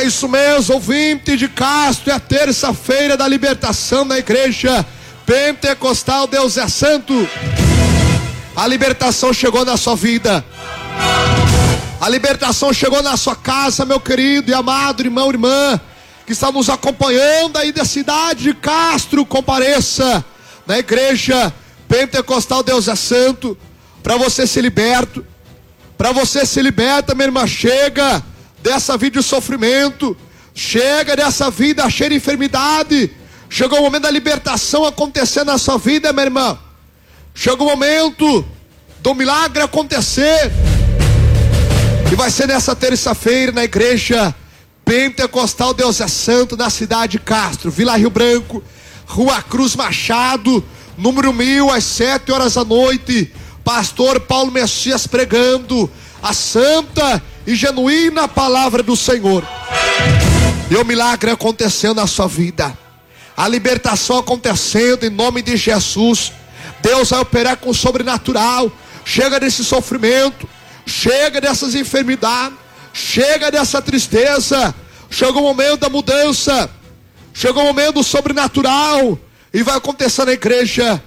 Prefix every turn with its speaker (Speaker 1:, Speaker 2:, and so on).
Speaker 1: É isso mesmo, ouvinte de Castro, é a terça-feira da libertação da igreja pentecostal. Deus é santo. A libertação chegou na sua vida. A libertação chegou na sua casa, meu querido e amado irmão e irmã, que está nos acompanhando aí da cidade de Castro. Compareça na igreja pentecostal. Deus é santo, para você ser liberto. Para você ser liberta, minha irmã, chega dessa vida de sofrimento, chega dessa vida cheia de enfermidade. Chegou o momento da libertação acontecer na sua vida, minha irmã. Chegou o momento do milagre acontecer, e vai ser nessa terça-feira na igreja pentecostal. Deus é santo, na cidade de Castro, Vila Rio Branco, Rua Cruz Machado, número 1000, às 7 horas da noite. Pastor Paulo Messias pregando a santa e genuína palavra do Senhor. E o milagre acontecendo na sua vida, a libertação acontecendo em nome de Jesus. Deus vai operar com o sobrenatural. Chega desse sofrimento, chega dessas enfermidades, chega dessa tristeza. Chegou o momento da mudança, chegou o momento do sobrenatural, e vai acontecer na igreja